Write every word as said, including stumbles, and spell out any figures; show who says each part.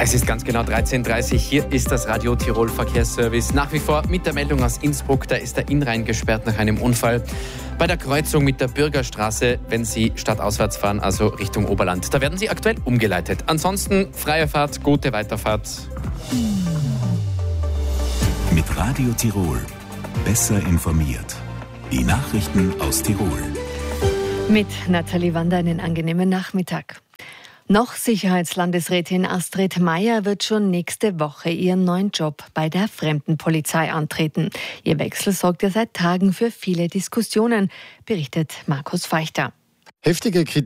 Speaker 1: Es ist ganz genau dreizehn Uhr dreißig. Hier ist das Radio Tirol Verkehrsservice. Nach wie vor mit der Meldung aus Innsbruck. Da ist der Innrhein gesperrt nach einem Unfall. Bei der Kreuzung mit der Bürgerstraße, wenn Sie stadtauswärts fahren, also Richtung Oberland. Da werden Sie aktuell umgeleitet. Ansonsten freie Fahrt, gute Weiterfahrt.
Speaker 2: Mit Radio Tirol. Besser informiert. Die Nachrichten aus Tirol.
Speaker 3: Mit Nathalie Wander einen angenehmen Nachmittag. Noch Sicherheitslandesrätin Astrid Meier wird schon nächste Woche ihren neuen Job bei der Fremdenpolizei antreten. Ihr Wechsel sorgt ja seit Tagen für viele Diskussionen, berichtet Markus Feichter.
Speaker 4: Heftige Kritik